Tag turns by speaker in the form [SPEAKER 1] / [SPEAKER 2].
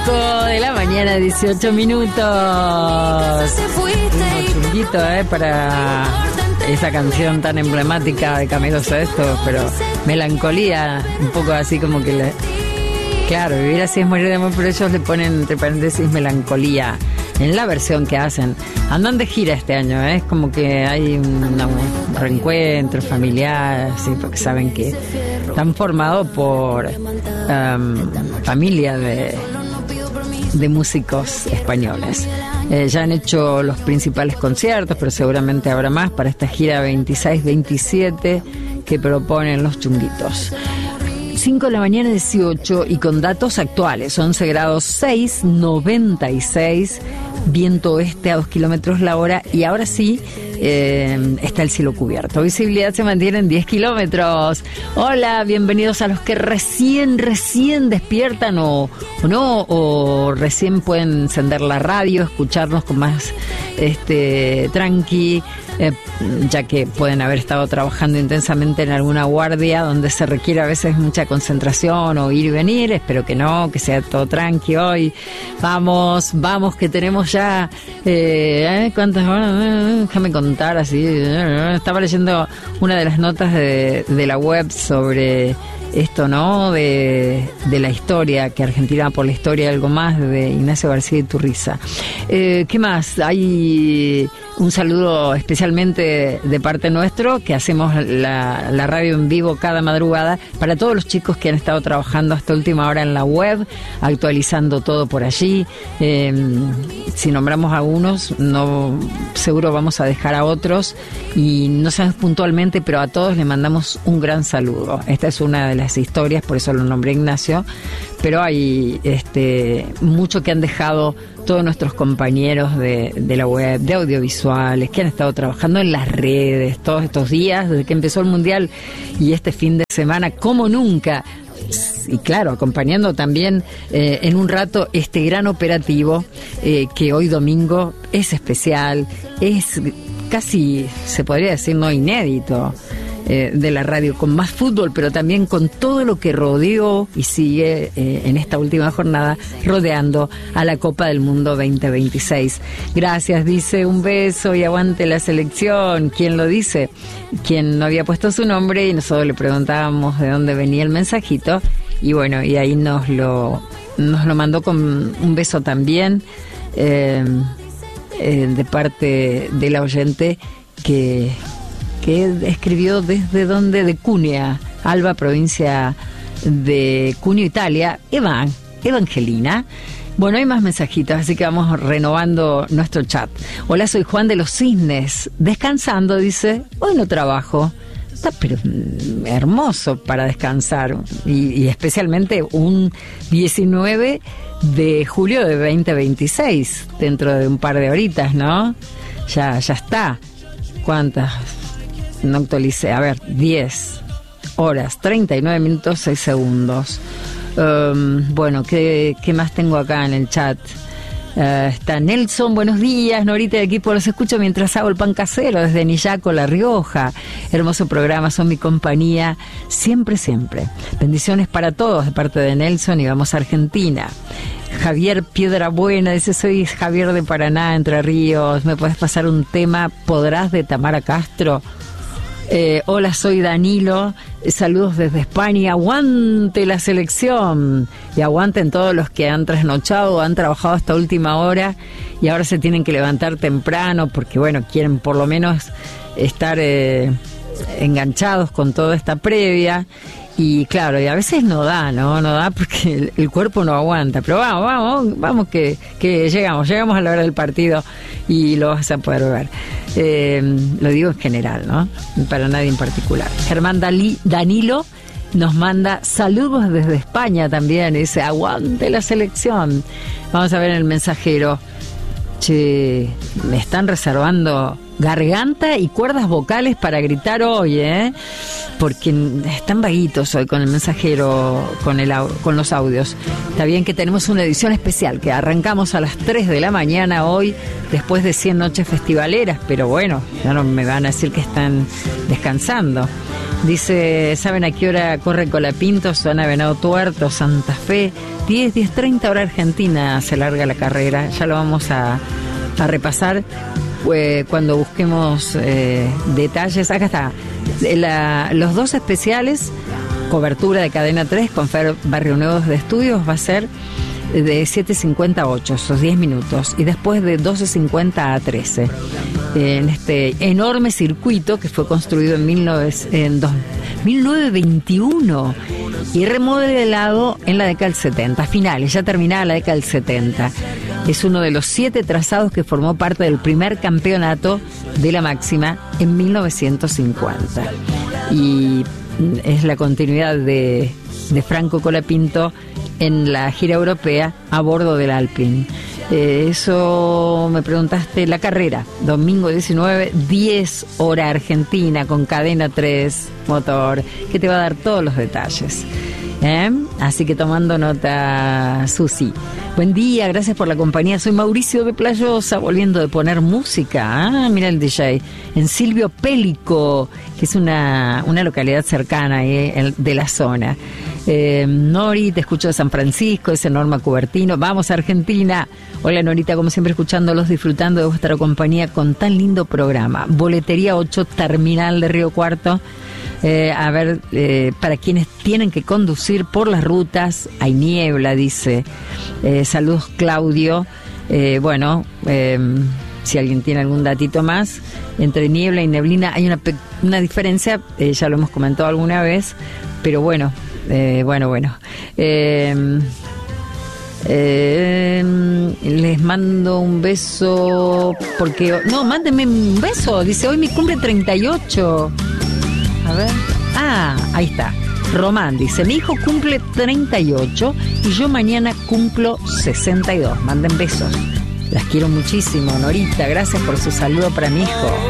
[SPEAKER 1] 5 de la mañana, 18 minutos. Un chunguito, para esa canción tan emblemática de Camilo Sesto, pero melancolía, un poco así como que claro, vivir así es morir de amor, pero ellos le ponen entre paréntesis melancolía en la versión que hacen. Andan de gira este año, es como que hay un reencuentro familiar, sí, porque saben que están formados por familia de músicos españoles. Ya han hecho los principales conciertos, pero seguramente habrá más para esta gira 26-27 que proponen los chunguitos. 5 de la mañana, 18, y con datos actuales, 11 grados 6, 96, viento oeste a 2 kilómetros la hora, y ahora sí está el cielo cubierto. Visibilidad se mantiene en 10 kilómetros. Hola, bienvenidos a los que recién despiertan o no, o recién pueden encender la radio, escucharnos con más tranqui, ya que pueden haber estado trabajando intensamente en alguna guardia donde se requiere a veces mucha concentración o ir y venir. Espero que no, que sea todo tranqui hoy. Vamos, que tenemos ya ¿cuántas horas? Déjame contar así. Estaba leyendo una de las notas de la web sobre esto, ¿no? De la historia, que Argentina por la historia, algo más, de Ignacio García Iturriza. ¿Qué más? Hay un saludo especialmente de parte nuestro, que hacemos la radio en vivo cada madrugada, para todos los chicos que han estado trabajando hasta última hora en la web, actualizando todo por allí. Si nombramos a algunos, no, seguro vamos a dejar a otros, y no sabemos puntualmente, pero a todos les mandamos un gran saludo. Esta es una de las historias, por eso lo nombré Ignacio, pero hay mucho que han dejado todos nuestros compañeros de la web, de audiovisuales, que han estado trabajando en las redes todos estos días, desde que empezó el Mundial y este fin de semana, como nunca. Y claro, acompañando también en un rato este gran operativo que hoy domingo es especial, es casi, se podría decir, no inédito, de la radio, con más fútbol, pero también con todo lo que rodeó y sigue en esta última jornada rodeando a la Copa del Mundo 2026. Gracias, dice, un beso y aguante la selección. ¿Quién lo dice? Quien no había puesto su nombre, y nosotros le preguntábamos de dónde venía el mensajito, y bueno, y ahí nos lo mandó con un beso también de parte de la oyente que escribió desde donde, de Cunea, Alba, provincia de Cuneo, Italia, Evangelina. Bueno, hay más mensajitos, así que vamos renovando nuestro chat. Hola, soy Juan de los Cisnes, descansando, dice, hoy no trabajo. Está pero hermoso para descansar, y especialmente un 19 de julio de 2026, dentro de un par de horitas, ¿no? Ya está. ¿Cuántas? No actualicé, a ver, 10 horas, 39 minutos, 6 segundos. Bueno, ¿qué más tengo acá en el chat? Está Nelson, buenos días, Norita de equipo, los escucho mientras hago el pan casero desde Nillaco, La Rioja. Hermoso programa, son mi compañía, siempre. Bendiciones para todos de parte de Nelson, y vamos a Argentina. Javier Piedrabuena dice, soy Javier de Paraná, Entre Ríos, ¿me puedes pasar un tema? ¿Podrás? De Tamara Castro. Hola, soy Danilo, saludos desde España, aguante la selección, y aguanten todos los que han trasnochado, han trabajado hasta última hora y ahora se tienen que levantar temprano porque, bueno, quieren por lo menos estar enganchados con toda esta previa. Y claro, y a veces no da porque el cuerpo no aguanta, pero vamos que llegamos a la hora del partido y lo vas a poder ver. Lo digo en general, ¿no? Para nadie en particular. Germán Danilo nos manda saludos desde España también, y dice, aguante la selección. Vamos a ver en el mensajero. Che, me están reservando garganta y cuerdas vocales para gritar hoy, porque están vaguitos hoy con el mensajero, con los audios. Está bien que tenemos una edición especial que arrancamos a las 3 de la mañana hoy, después de 100 noches festivaleras, pero bueno, ya no me van a decir que están descansando. Dice, ¿saben a qué hora corre Colapinto? Zona Venado Tuerto, Santa Fe. 10:30 hora Argentina se larga la carrera. Ya lo vamos a repasar cuando busquemos detalles. Acá está. Los dos especiales, cobertura de Cadena 3 con Fer Barrio Nuevos de Estudios, va a ser de 7:50 a 8, esos 10 minutos. Y después de 12:50 a 13. En este enorme circuito que fue construido en 1921 y remodelado en la década del 70, finales, ya terminada la década del 70. Es uno de los 7 trazados que formó parte del primer campeonato de la máxima en 1950. Y es la continuidad de Franco Colapinto en la gira europea a bordo del Alpine. Eso me preguntaste, la carrera, domingo 19, 10 hora Argentina, con Cadena 3 motor, que te va a dar todos los detalles. Así que tomando nota, Susi. Buen día, gracias por la compañía. Soy Mauricio de Playosa, volviendo de poner música. Mira el DJ. En Silvio Pélico, que es una localidad cercana de la zona. Nori, te escucho de San Francisco, es Norma Cubertino. Vamos a Argentina. Hola Norita, como siempre escuchándolos, disfrutando de vuestra compañía con tan lindo programa. Boletería 8, Terminal de Río Cuarto. A ver, para quienes tienen que conducir por las rutas, hay niebla, dice. Saludos, Claudio. Si alguien tiene algún datito más, entre niebla y neblina hay una diferencia, ya lo hemos comentado alguna vez, pero bueno. Les mando un beso porque... No, mándenme un beso. Dice, hoy mi cumple 38. A ver. Ahí está. Román dice, mi hijo cumple 38 y yo mañana cumplo 62. Manden besos. Las quiero muchísimo, Norita. Gracias por su saludo para mi hijo.